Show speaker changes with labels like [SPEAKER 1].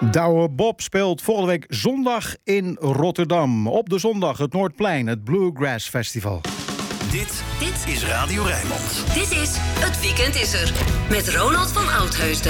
[SPEAKER 1] Douwe Bob speelt volgende week zondag in Rotterdam. Op de zondag het Noordplein, het Bluegrass Festival.
[SPEAKER 2] Dit is Radio Rijnmond.
[SPEAKER 3] Dit is Het Weekend is er. Met Ronald van Oudheusden.